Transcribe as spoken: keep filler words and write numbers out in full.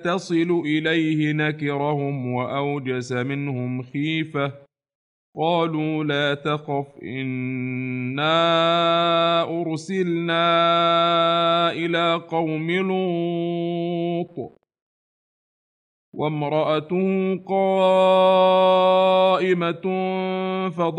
تصل إليه نكرهم وأوجس منهم خيفة قالوا لا تخف إنا أرسلنا إلى قوم لوط وامرأته قائمة فضحكت